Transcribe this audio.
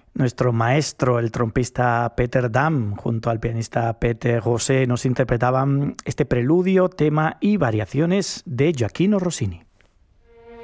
Nuestro maestro, el trompista Peter Dam, junto al pianista Peter José, nos interpretaban este preludio, tema y variaciones de Gioachino Rossini.